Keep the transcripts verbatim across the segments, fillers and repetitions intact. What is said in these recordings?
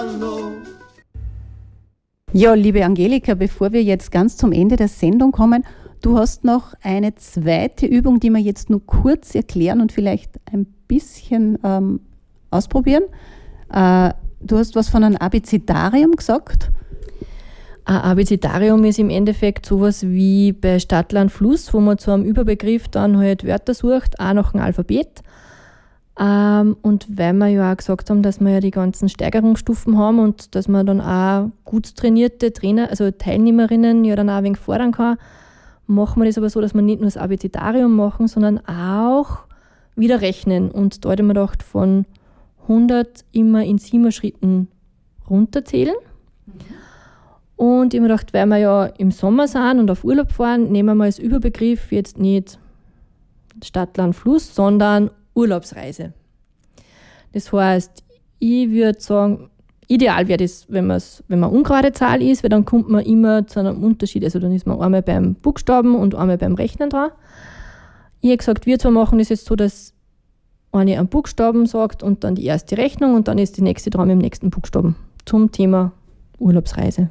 Ja, liebe Angelika, bevor wir jetzt ganz zum Ende der Sendung kommen, du hast noch eine zweite Übung, die wir jetzt nur kurz erklären und vielleicht ein bisschen ähm, ausprobieren. Äh, du hast was von einem Abecedarium gesagt. Ein Abecedarium ist im Endeffekt sowas wie bei Stadt, Land, Fluss, wo man zu einem Überbegriff dann halt Wörter sucht, auch nach dem Alphabet. Ähm, und weil wir ja auch gesagt haben, dass wir ja die ganzen Steigerungsstufen haben und dass man dann auch gut trainierte Trainer, also Teilnehmerinnen ja dann auch ein wenig fordern kann, machen wir das aber so, dass wir nicht nur das Abecedarium machen, sondern auch wieder rechnen. Und da habe ich mir gedacht, von hundert immer in sieben Schritten runterzählen. Mhm. Und ich habe mir gedacht, weil wir ja im Sommer sind und auf Urlaub fahren, nehmen wir als Überbegriff jetzt nicht Stadt, Land, Fluss, sondern Urlaubsreise. Das heißt, ich würde sagen, ideal wäre das, wenn, wenn man ungerade Zahl ist, weil dann kommt man immer zu einem Unterschied. Also dann ist man einmal beim Buchstaben und einmal beim Rechnen dran. Ich habe gesagt, wir zwei machen das jetzt so, dass eine einen Buchstaben sagt und dann die erste Rechnung und dann ist die nächste dran mit dem nächsten Buchstaben zum Thema Urlaubsreise.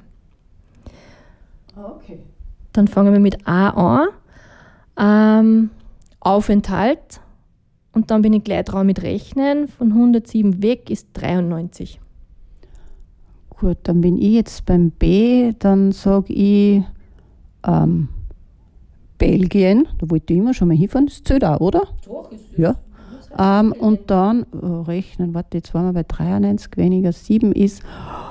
Okay. Dann fangen wir mit A an. Ähm, Aufenthalt. Und dann bin ich gleich dran mit Rechnen. Von hundertsieben weg ist dreiundneunzig. Gut, dann bin ich jetzt beim B. Dann sage ich ähm, Belgien. Da wollte ich immer schon mal hinfahren. Das zählt auch, oder? Doch, ist ja. Ähm, und dann oh, rechnen, warte, jetzt waren wir bei dreiundneunzig, weniger sieben ist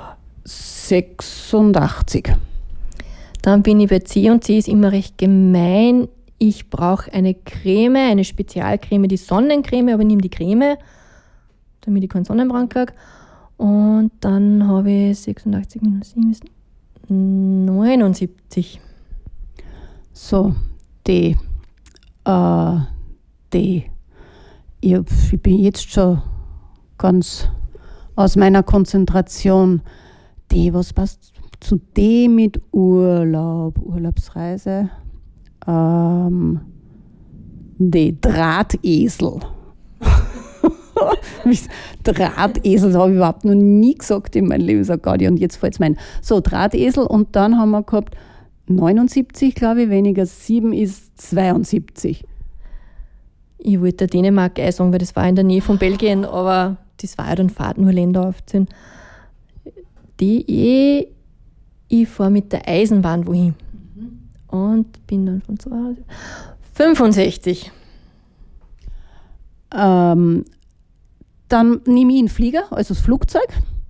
sechsundachtzig. Dann bin ich bei C und C ist immer recht gemein. Ich brauche eine Creme, eine Spezialcreme, die Sonnencreme, aber ich nehme die Creme, damit ich keinen Sonnenbrand kriege. Und dann habe ich sechsundachtzig minus sieben ist neunundsiebzig. So, D. Äh, D. Ich, ich bin jetzt schon ganz aus meiner Konzentration. D, was passt zu D mit Urlaub? Urlaubsreise. Ähm, D, Drahtesel. Drahtesel, das habe ich überhaupt noch nie gesagt in meinem Leben, sagt Gaudi, und jetzt fällt es mir ein. So, Drahtesel, und dann haben wir gehabt neunundsiebzig, glaube ich, weniger sieben ist zweiundsiebzig. Ich wollte Dänemark auch sagen, weil das war in der Nähe von Belgien, aber das war ja dann Fahrt, nur Länder aufziehen. Die, ich fahre mit der Eisenbahn wohin. Und bin dann von zu Hause. fünfundsechzig. Ähm, dann nehme ich einen Flieger, also das Flugzeug.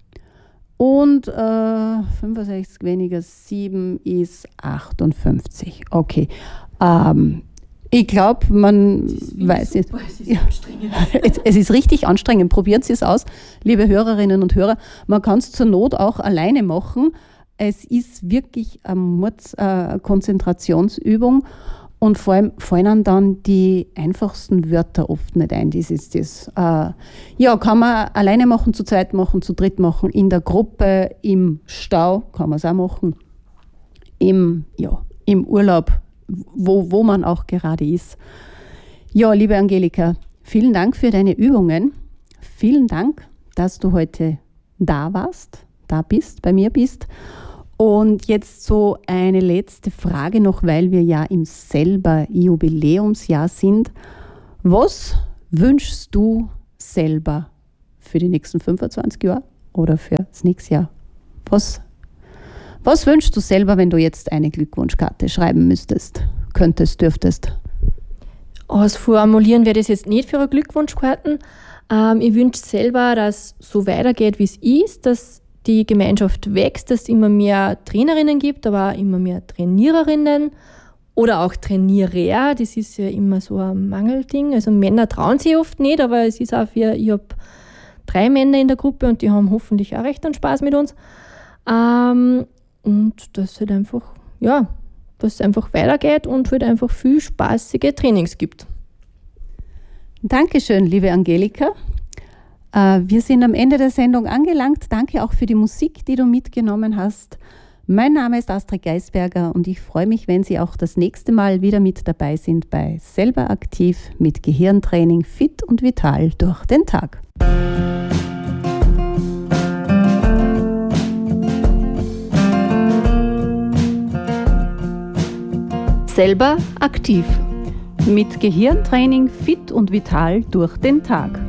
Und äh, fünfundsechzig weniger sieben ist achtundfünfzig. Okay. Ähm, ich glaube, man weiß es. Es ist ja anstrengend. es, es ist richtig anstrengend. Probiert Sie es aus, liebe Hörerinnen und Hörer. Man kann es zur Not auch alleine machen. Es ist wirklich eine Mords, äh, Konzentrationsübung und vor allem fallen dann die einfachsten Wörter oft nicht ein. Das ist das. Äh, ja, kann man alleine machen, zu zweit machen, zu dritt machen, in der Gruppe, im Stau kann man es auch machen, im, ja, im Urlaub, wo, wo man auch gerade ist. Ja, liebe Angelika, vielen Dank für deine Übungen. Vielen Dank, dass du heute da warst, da bist, bei mir bist. Und jetzt so eine letzte Frage noch, weil wir ja im selber Jubiläumsjahr sind. Was wünschst du selber für die nächsten fünfundzwanzig Jahre oder für das nächste Jahr? Was, was wünschst du selber, wenn du jetzt eine Glückwunschkarte schreiben müsstest, könntest, dürftest? Ausformulieren wäre das jetzt nicht für eine Glückwunschkarten. Ähm, ich wünsche selber, dass es so weitergeht, wie es ist, dass die Gemeinschaft wächst, dass es immer mehr Trainerinnen gibt, aber auch immer mehr Trainiererinnen oder auch Trainierer. Das ist ja immer so ein Mangelding. Also Männer trauen sich oft nicht, aber es ist auch für, ich habe drei Männer in der Gruppe und die haben hoffentlich auch recht einen Spaß mit uns. Ähm, und dass halt einfach, ja, dass es einfach weitergeht und halt einfach viel spaßige Trainings gibt. Dankeschön, liebe Angelika. Wir sind am Ende der Sendung angelangt. Danke auch für die Musik, die du mitgenommen hast. Mein Name ist Astrid Geisberger und ich freue mich, wenn Sie auch das nächste Mal wieder mit dabei sind bei Selber aktiv mit Gehirntraining fit und vital durch den Tag. selber aktiv. Mit Gehirntraining fit und vital durch den Tag.